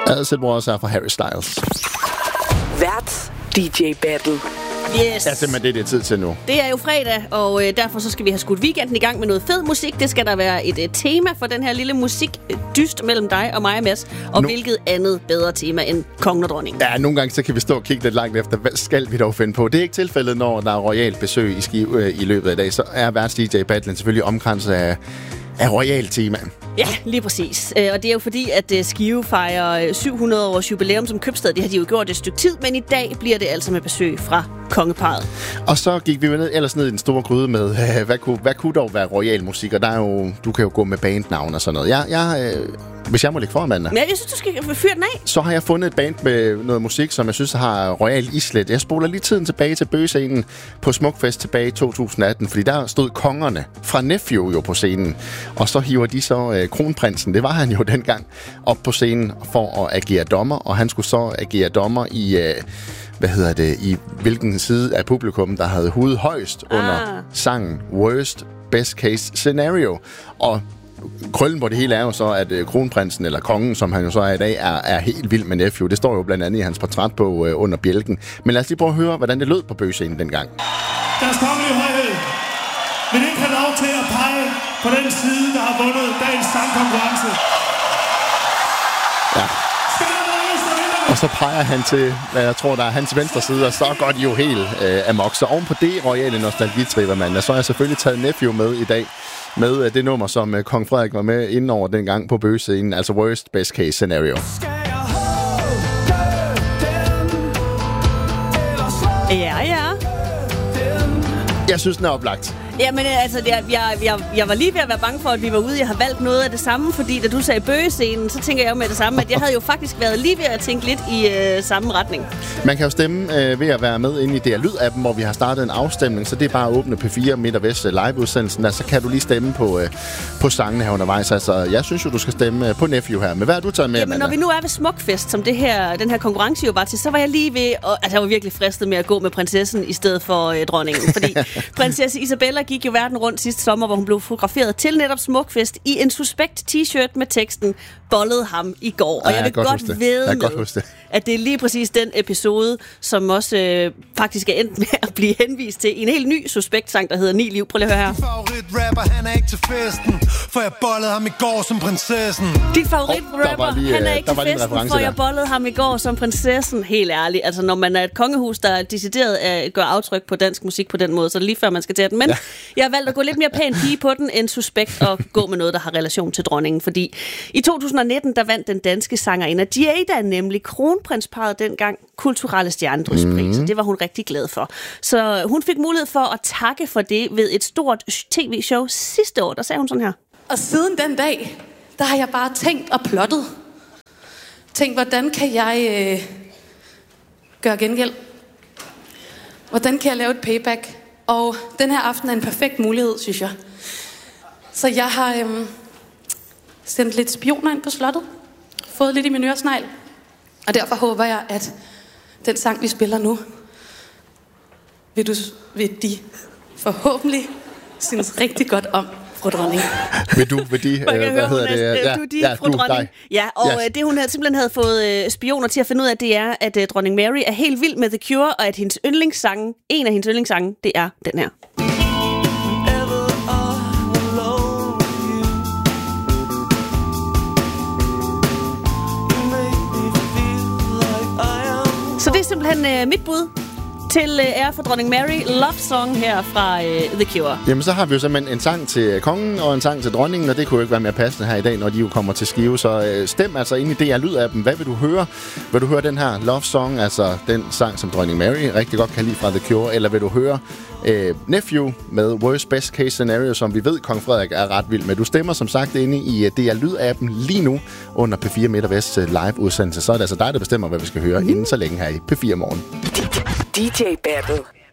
Acid Wars er fra Harry Styles. Vært DJ Battle. Yes. Ja, simpelthen det er tid til nu. Det er jo fredag, og derfor så skal vi have skudt weekenden i gang med noget fed musik. Det skal der være et tema for den her lille musikdyst mellem dig og mig, Mads. Og hvilket andet bedre tema end kongen og dronningen? Ja, nogle gange så kan vi stå og kigge lidt langt efter, hvad skal vi dog finde på? Det er ikke tilfældet, når der er royalt besøg i Skive i løbet af dag. Så er værts DJ Battlen selvfølgelig omkranset af royalt tema. Ja, lige præcis. Og det er jo fordi, at Skive fejrer 700 års jubilæum som købstad. Det har de jo gjort et stykke tid, men i dag bliver det altså med besøg fra kongeparret. Og så gik vi jo ellers ned i den store gryde med, hvad kunne dog være royal musik? Og der er jo, du kan jo gå med bandnavn og sådan noget. Hvis jeg må lægge for, Amanda. Men jeg synes, du skal fyre den af. Så har jeg fundet et band med noget musik, som jeg synes har royal islet. Jeg spoler lige tiden tilbage til Bøgescenen på Smukfest tilbage i 2018, fordi der stod kongerne fra Nephew jo på scenen. Og så hiver de så kronprinsen, det var han jo dengang, op på scenen for at agere dommer. Og han skulle så agere dommer i... i hvilken side af publikum, der havde hovedet højst under sangen Worst Best Case Scenario. Og krøllen på det hele er jo så, at kronprinsen, eller kongen, som han jo så er i dag, er helt vild med Nephew. Det står jo blandt andet i hans portrætbog under bjælken. Men lad os lige prøve at høre, hvordan det lød på Bøgescenen dengang. Deres kongelige højhed vil ikke have lov til at pege på den side, der har vundet dagens sangkonkurrence. Ja. Og så peger han til, hvad jeg tror, der er hans venstre side, og så går de jo helt amok. Så oven på det royale nostalgitriver, mand, så har jeg selvfølgelig taget Nephew med i dag, med det nummer, som kong Frederik var med inden over dengang på Bøgescenen, altså Worst Best Case Scenario. Ja. Jeg synes, den er oplagt. Jamen, altså, jeg var lige ved at være bange for, at vi var ude. Jeg har valgt noget af det samme, fordi da du sagde Bøgescenen, så tænker jeg jo med det samme, at jeg havde jo faktisk været lige ved at tænke lidt i samme retning. Man kan jo stemme ved at være med inde i DR Lyd-appen, hvor vi har startet en afstemning, så det er bare at åbne P4 Midt og Vest live-udsendelsen, der, så kan du lige stemme på sangene her undervejs. Altså, jeg synes jo, du skal stemme på Nephew her. Men hvad har du taget med, Jamen, når vi nu er ved Smukfest, som den her konkurrence jo var til, så var jeg lige ved, altså jeg var virkelig fristet med at gå med prinsessen i stedet for dronningen, fordi prinsesse Isabella gik jo verden rundt sidste sommer, hvor hun blev fotograferet til netop Smukfest i en suspekt t-shirt med teksten "Bollede ham i går". Og jeg vil godt ved, at det er lige præcis den episode, som også faktisk er endt med at blive henvist til en helt ny suspekt sang, der hedder 9 liv. Prøv lige at høre her. Favoritrapper, han er ikke til festen, for jeg bollede ham i går som prinsessen. Din favoritrapper, han er ikke til festen, for jeg bollede ham i går som prinsessen. Helt ærligt. Altså, når man er et kongehus, der decideret gør aftryk på dansk musik på den måde, så er det lige før man skal tage den. Men jeg har valgt at gå lidt mere pænt pige på den, end suspekt og gå med noget, der har relation til dronningen. Fordi i 2019, der vandt den danske sangerinde Jada, nemlig kronprinsparret dengang, kulturelle stjernedryspriser. Det var hun rigtig glad for. Så hun fik mulighed for at takke for det ved et stort tv-show sidste år. Der sagde hun sådan her. Og siden den dag, der har jeg bare tænkt og plottet. Tænkt, hvordan kan jeg gøre gengæld? Hvordan kan jeg lave et payback? Og den her aften er en perfekt mulighed, synes jeg. Så jeg har sendt lidt spioner ind på slottet. Fået lidt i min øresnegl. Og derfor håber jeg, at den sang, vi spiller nu, vil de forhåbentlig synes rigtig godt om, fru dronning. Vil de, hvad hedder det? Fru dronning. Ja, og det hun simpelthen havde fået spioner til at finde ud af, det er, at dronning Mary er helt vild med The Cure, og at en af hendes yndlingssange, det er den her. Så det er simpelthen mit bud til ære for dronning Mary. Love Song her fra The Cure. Jamen, så har vi jo simpelthen en sang til kongen og en sang til dronningen, og det kunne jo ikke være mere passende her i dag, når de jo kommer til Skive. Så stem altså ind i DR Lyd-appen. Hvad vil du høre? Vil du høre den her Love Song, altså den sang, som dronning Mary rigtig godt kan lide fra The Cure, eller vil du høre Nephew med Worst Best Case Scenario, som vi ved, kong Frederik er ret vild med. Du stemmer som sagt inde i DR Lyd-appen lige nu under P4 Midt og Vest live-udsendelse. Så er det altså dig, der bestemmer, hvad vi skal høre inden så længe her i P4 Morgen. DJ Battle.